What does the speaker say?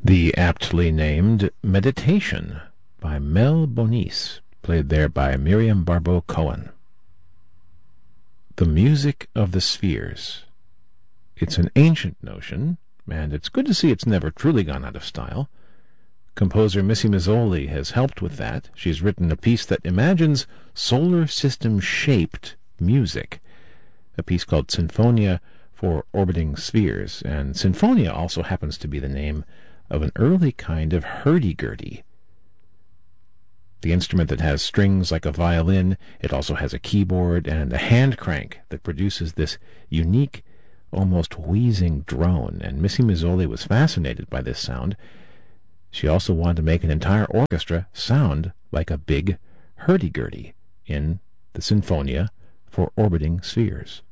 The aptly named Meditation by Mel Bonis, played there by Miriam Barbeau Cohen. The music of the spheres. It's an ancient notion, and it's good to see it's never truly gone out of style. Composer Missy Mazzoli has helped with that. She's written a piece that imagines solar system-shaped music, a piece called Sinfonia for Orbiting Spheres, and Sinfonia also happens to be the name of an early kind of hurdy-gurdy. The instrument that has strings like a violin, it also has a keyboard and a hand crank that produces this unique, almost wheezing drone, and Missy Mazzoli was fascinated by this sound. She also wanted to make an entire orchestra sound like a big hurdy-gurdy in the Sinfonia for Orbiting Spheres.